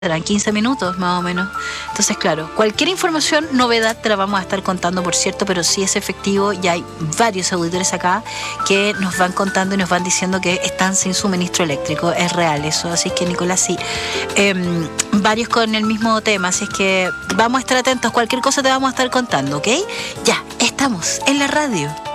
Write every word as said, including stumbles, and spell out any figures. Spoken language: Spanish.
serán quince minutos más o menos. Entonces, claro, cualquier información, novedad, te la vamos a estar contando, por cierto, pero sí es efectivo. Ya hay varios auditores acá que nos van contando y nos van diciendo que están sin suministro eléctrico. Es real eso, así que, Nicolás, sí. Eh, varios con el mismo tema, así es que vamos a estar atentos. Cualquier cosa te vamos a estar contando, ¿ok? Ya, estamos en la radio.